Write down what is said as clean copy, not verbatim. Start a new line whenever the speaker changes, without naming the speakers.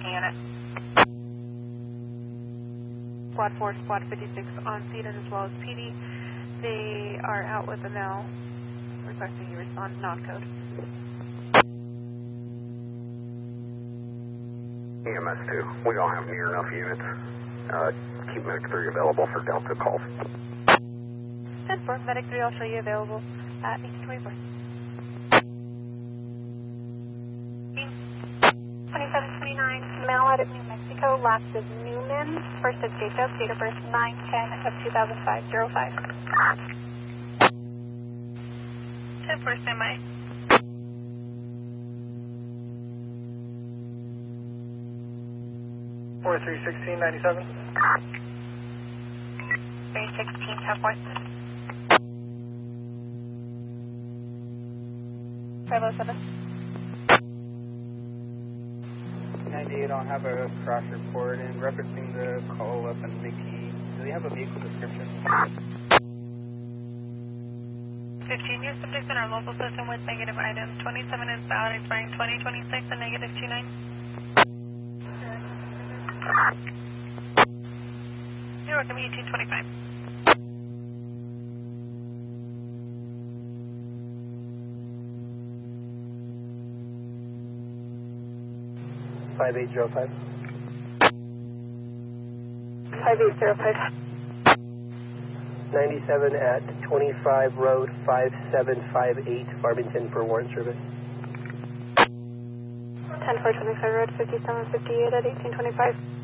unit.
Squad 4, Squad 56 on scene as well as PD. They are out with a now requesting you respond non-code.
EMS 2, we don't have near enough units. Keep Medic 3 available for Delta calls.
10-4, Medic 3, I'll show you available at 1824.
2729, Mallet of New Mexico, last is Newman, first is Jacob, date of birth 9/10 of 2005, 05.
10-4, standby.
Four 31697.
316, 10-4. 507.
98, I'll have a crash report and referencing the call up in Mickey. Do they have a vehicle description?
15, your subject in our local system with negative items. 27 is valid, expiring 2026 and negative 29. You're welcome, 1825.
Five 5805.
5805.
97 at 25 Road 5758, Farmington for warrant service.
10-4, 25 Road 5758 at 1825.